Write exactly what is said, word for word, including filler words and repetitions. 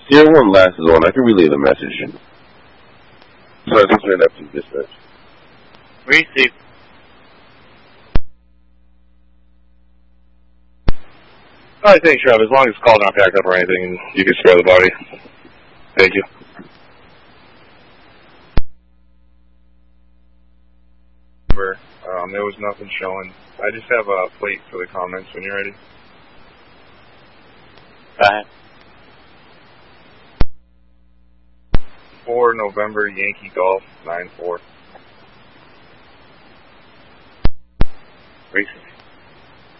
Tier one last is on. I can relay the message. So this man up to dispatch. Receive. Alright, thanks, Rob. As long as it's called not packed up or anything, you can spare the body. Thank you. Um, there was nothing showing. I just have a plate for the comments when you're ready. Go ahead. four November Yankee Golf nine four. Receive.